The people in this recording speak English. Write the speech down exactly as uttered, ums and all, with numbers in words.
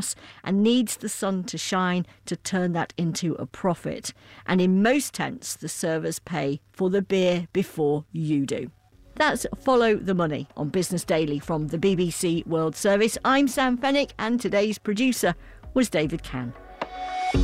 loss and needs the sun to shine to turn that into a profit. And in most tents, the servers pay for the beer before you do. That's Follow the Money on Business Daily from the B B C World Service. I'm Sam Fennick, and today's producer was David Cann.